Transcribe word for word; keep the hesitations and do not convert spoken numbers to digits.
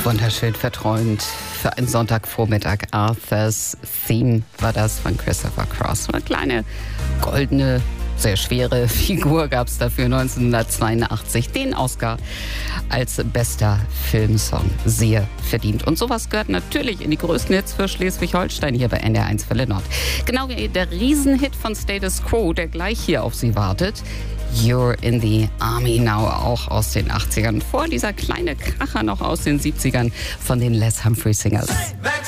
Wunderschön verträumt für einen Sonntagvormittag. Arthur's Theme war das von Christopher Cross. Eine kleine goldene, sehr schwere Figur gab es dafür neunzehnhundertzweiundachtzig. Den Oscar als bester Filmsong. Sehr verdient. Und sowas gehört natürlich in die größten Hits für Schleswig-Holstein hier bei N D R eins Welle Nord. Genau wie der Riesenhit von Status Quo, der gleich hier auf Sie wartet. You're in the Army Now, auch aus den achtzigern. Vor dieser kleine Kracher noch aus den siebzigern von den Les Humphrey Singers.